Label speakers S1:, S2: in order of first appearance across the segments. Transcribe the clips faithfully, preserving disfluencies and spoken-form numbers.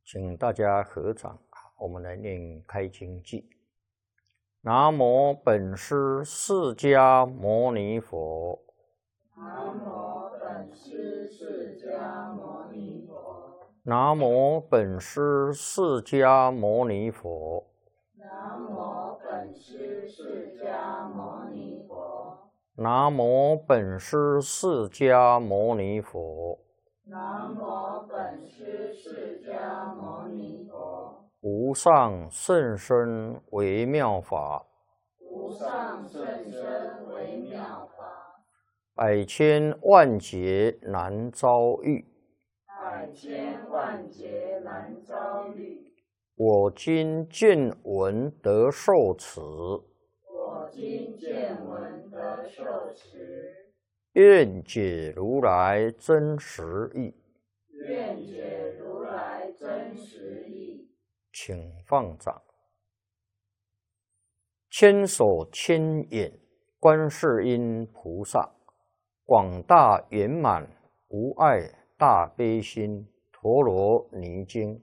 S1: 请大家合掌，我们来念开经偈。南无本师释迦牟尼佛。
S2: 南无本师释迦牟尼佛。
S1: 南无本师释迦牟尼佛。
S2: 南无本师释迦牟尼佛。
S1: 南无本师释迦牟尼佛。
S2: 南无本师释迦牟尼佛。
S1: 无上甚深微妙法，
S2: 无上甚深微妙法，
S1: 百千万劫难遭遇。
S2: 百千万劫难遭遇。
S1: 我今见闻得受持，
S2: 我今见闻得受持，
S1: 愿解如来真实义。
S2: 愿解如来真实义。
S1: 请放掌。千手千眼观世音菩萨，广大圆满无碍大悲心陀罗尼经。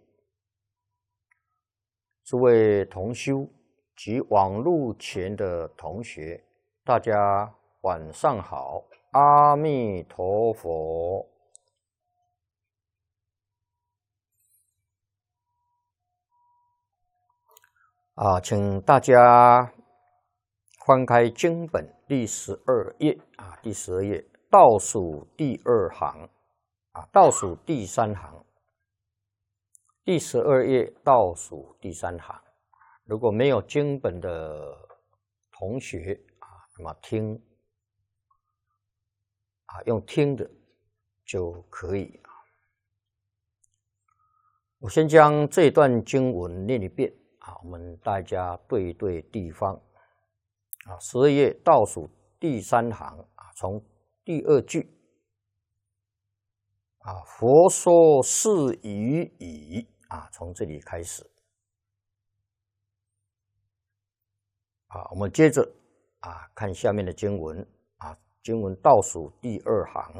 S1: 诸位同修及网络前的同学，大家晚上好，阿弥陀佛。啊，请大家翻开经本第十二页啊，第十二页倒数第二行啊，倒数第三行，第十二页倒数第三行。如果没有经本的同学啊，那么听啊，用听的就可以啊。我先将这段经文念一遍。啊，我们大家对对地方啊，十二页倒数第三行啊，从第二句啊，佛说是语已啊，从这里开始啊，我们接着啊看下面的经文啊，经文倒数第二行，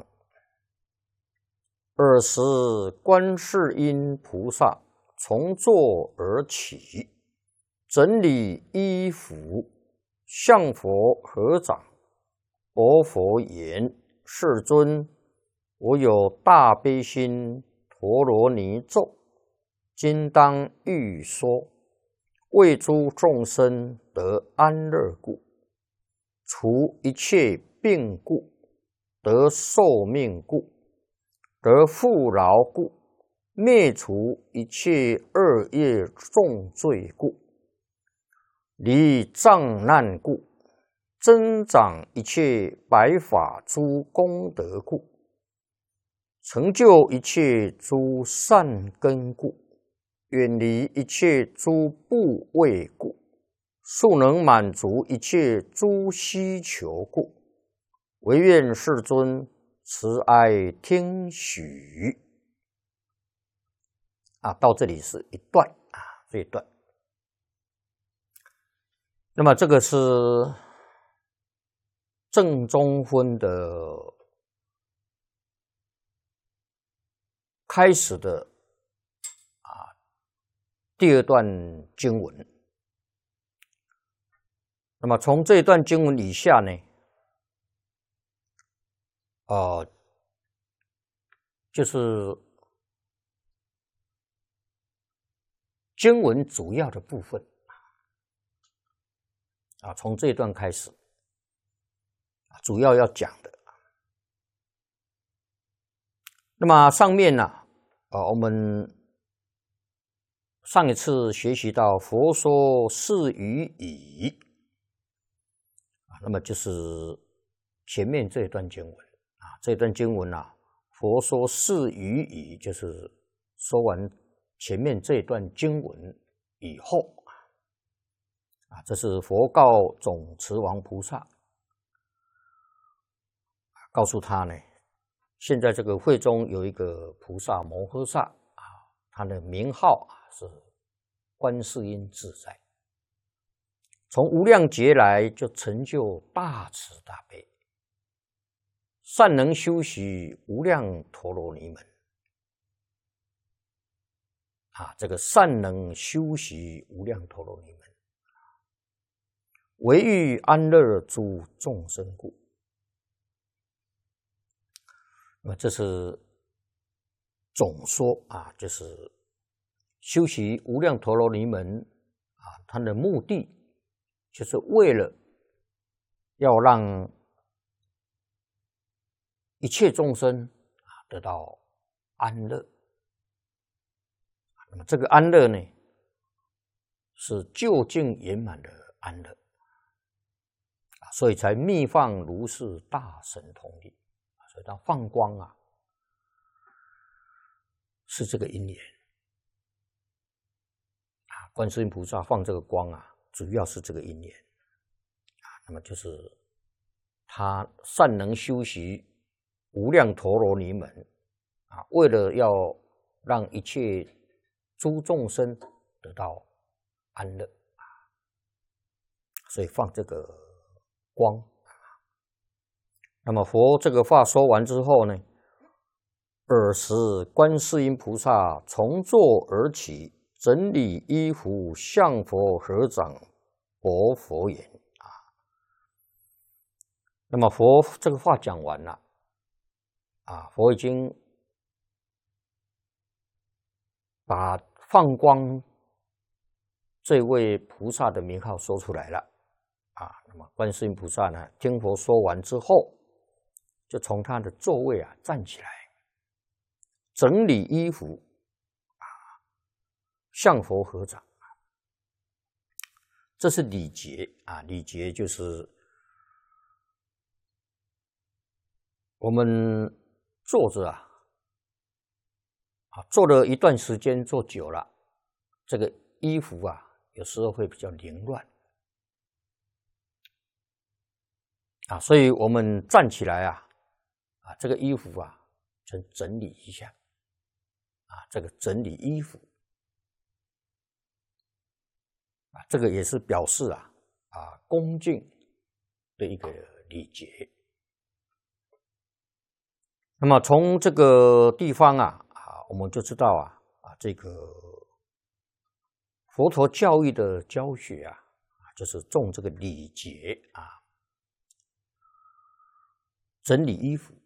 S1: 尔时观世音菩萨从座而起，整理衣服，向佛合掌，白佛言：世尊，我有大悲心陀罗尼咒，今当欲说，为诸众生得安乐故，除一切病故，得寿命故，得富饶故，灭除一切恶业重罪故，离障难故，增长一切白法诸功德故，成就一切诸善根故，远离一切诸怖畏故，速能满足一切诸需求故，唯愿世尊慈哀听许。啊，到这里是一段啊，这一段。那么这个是正中分的开始的啊第二段经文。那么从这段经文以下呢，呃，就是经文主要的部分。啊，从这一段开始，主要要讲的。那么上面呢，啊，我们上一次学习到佛说是语已，啊，那么就是前面这一段经文啊，这段经文啊，佛说是语已，就是说完前面这一段经文以后。啊，这是佛告总持王菩萨，告诉他呢，现在这个会中有一个菩萨摩诃萨啊，他的名号啊是观世音自在，从无量劫来就成就大慈大悲，善能修习无量陀罗尼门啊，这个善能修习无量陀罗尼门，唯欲安乐诸众生故。那么这是总说啊，就是修习无量陀罗尼门啊，它的目的就是为了要让一切众生啊得到安乐。那么这个安乐呢，是究竟圆满的安乐，所以才密放如是大神通力。所以它放光啊，是这个因缘啊。观世音菩萨放这个光啊，主要是这个因缘啊。那么就是他善能修习无量陀罗尼门啊，为了要让一切诸众生得到安乐啊，所以放这个光。那么佛这个话说完之后呢，尔时观世音菩萨从座而起，整理衣服，向佛合掌，薄佛言啊。那么佛这个话讲完了啊，佛已经把放光这位菩萨的名号说出来了啊。那么观世音菩萨呢，听佛说完之后，就从他的座位啊站起来，整理衣服啊，向佛合掌。这是礼节啊，礼节就是我们坐着啊，啊坐了一段时间，坐久了，这个衣服啊有时候会比较凌乱啊，所以我们站起来啊。啊，这个衣服啊，整整理一下，啊，这个整理衣服，啊，这个也是表示啊，啊，恭敬的一个礼节。那么从这个地方啊，啊，我们就知道啊，啊，这个佛陀教育的教学啊，啊，就是重这个礼节啊，整理衣服。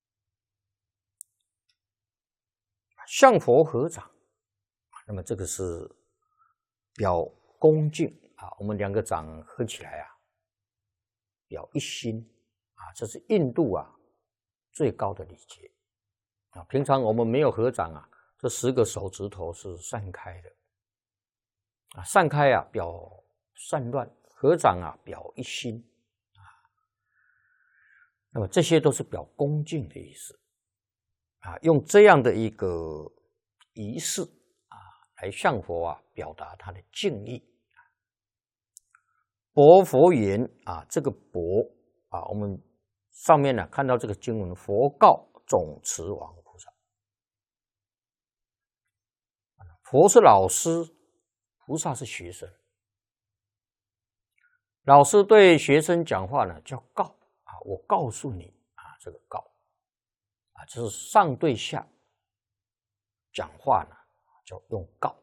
S1: 向佛合掌，那么这个是表恭敬啊。我们两个掌合起来啊，表一心啊。这是印度啊最高的礼节啊。平常我们没有合掌啊，这十个手指头是散开的啊，散开啊表散乱，合掌啊表一心啊。那么这些都是表恭敬的意思。啊，用这样的一个仪式啊，来向佛啊表达他的敬意。薄佛言啊，这个薄啊，我们上面呢看到这个经文，佛告总持王菩萨，佛是老师，菩萨是学生。老师对学生讲话呢叫告啊，我告诉你啊，这个告。啊，就是上对下讲话呢，就用告。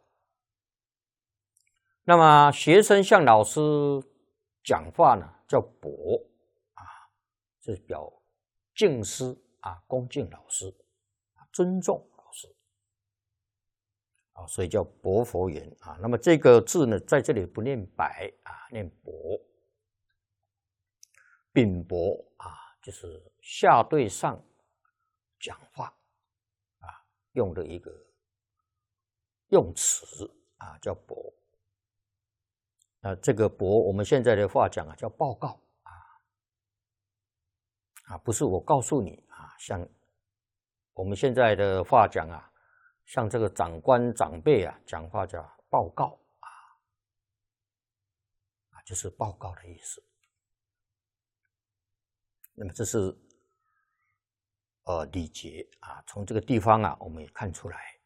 S1: 那么学生向老师讲话呢，叫薄啊，这是表敬师啊，恭敬老师，尊重老师啊，所以叫薄佛言啊。那么这个字呢，在这里不念白啊，念薄。秉薄啊，就是下对上讲话啊，用的一个用词啊，叫薄。那这个薄，我们现在的话讲啊，叫报告啊，啊，不是我告诉你啊，像我们现在的话讲啊，像这个长官长辈啊，讲话叫报告啊，啊，就是报告的意思。那么这是呃礼节啊，从这个地方啊，我们也看出来